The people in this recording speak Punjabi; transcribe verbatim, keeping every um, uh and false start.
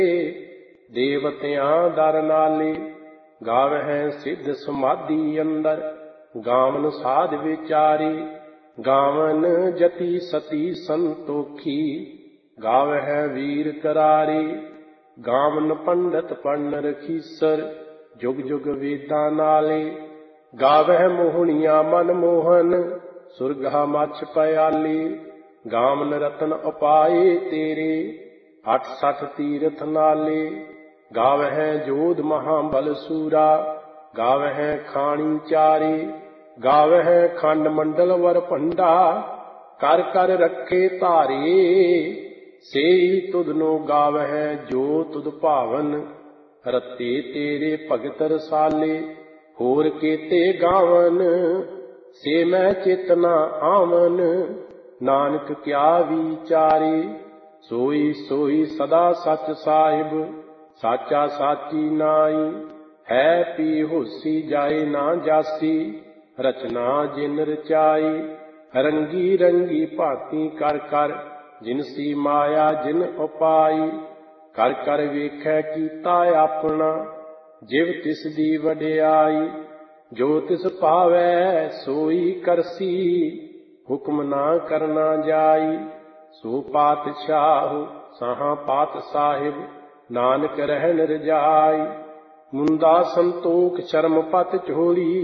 ਦੇਵਤਿਆਂ ਦਰ ਨਾਲੇ। ਗਾਵਹਿ ਸਿੱਧ ਸਮਾਧੀ ਅੰਦਰ ਗਾਵਨ ਸਾਧ ਵਿਚਾਰੇ। ਗਾਵਨ ਜਤੀ ਸਤੀ ਸੰਤੋਖੀ ਗਾਵਹਿ ਵੀਰ ਕਰਾਰੇ। ਗਾਵਨ ਪੰਡਤ ਪੜਨ ਰਖੀਸਰ ਜੁਗ ਜੁਗ ਵੇਦਾਂ ਨਾਲੇ। ਗਾਵਹਿ ਮੋਹਣੀਆਂ ਮਨ ਮੋਹਨ ਸੁਰਗਾ ਮੱਛ ਪਿਆਲੇ। ਗਾਵਨ ਰਤਨ ਉਪਾਏ ਤੇਰੇ ਅੱਠ ਸਠ ਤੀਰਥ ਨਾਲੇ। ਗਾਵਹਿ ਜੋਧ ਮਹਾਬਲ ਸੂਰਾ ਗਾਵਹਿ ਖਾਣੀ ਚਾਰੇ। ਗਾਵਹਿ ਖੰਡ ਮੰਡਲ ਵਰ ਭੰਡਾ ਕਰ ਕਰ ਰੱਖੇ ਧਾਰੇ। ਸੇਈ ਤੁਧਨੋ ਗਾਵਹਿ ਜੋ ਤੁਧ ਭਾਵਨ ਰਤੇ ਤੇਰੇ ਭਗਤ ਰਸਾਲੇ। ਹੋਰ ਕੇਤੇ ਗਾਵਨ ਸੇ ਮੈਂ ਚਿਤ ਨ ਆਵਨ ਨਾਨਕ ਕਿਆ ਵਿਚਾਰੇ। ਸੋਈ ਸੋਈ ਸਦਾ ਸਚ ਸਾਹਿਬ ਸਾਚਾ ਸਾਚੀ ਨਾਈ। ਹੈ ਪੀ ਹੋਸੀ ਜਾਏ ਨਾ ਜਾਸੀ ਰਚਨਾ ਜਿਨ ਰਚਾਈ। ਰੰਗੀ ਰੰਗੀ ਭਾਂਤੀ ਕਰ ਕਰ ਜਿਨਸੀ ਮਾਇਆ ਜਿਨ ਉਪਾਈ। ਕਰ ਕਰ ਵੇਖੈ ਕੀਤਾ ਆਪਣਾ ਜਿਵ ਤਿਸ ਦੀ ਵਡਿਆਈ। ਜੋ ਤਿਸ ਭਾਵੈ ਸੋਈ ਕਰਸੀ ਹੁਕਮ ਨਾ ਕਰਨਾ ਜਾਈ। ਸੋ ਪਾਤਸ਼ਾਹ ਸਾਹਾਂ ਪਾਤ ਸਾਹਿਬ ਨਾਨਕ ਰਹਿਣ ਰਜਾਈ। ਮੁੰਦਾ ਸੰਤੋਖ ਸ਼ਰਮ ਪਤ ਝੋਲੀ